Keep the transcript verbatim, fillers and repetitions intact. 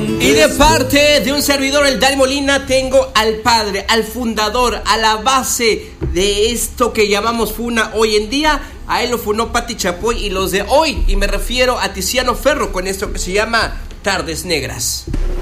Y de parte de un servidor, el Dani Molina, tengo al padre, al fundador, a la base de esto que llamamos Funa hoy en día. A él lo funó Pati Chapoy y los de hoy, y me refiero a Tiziano Ferro con esto que se llama Tardes Negras.